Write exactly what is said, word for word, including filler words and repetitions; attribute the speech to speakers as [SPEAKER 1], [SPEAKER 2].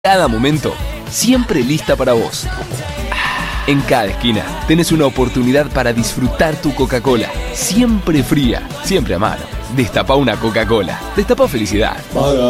[SPEAKER 1] Cada momento, siempre lista para vos. En cada esquina tenés una oportunidad para disfrutar tu Coca-Cola. Siempre fría, siempre a mano. Destapá una Coca-Cola. Destapá felicidad.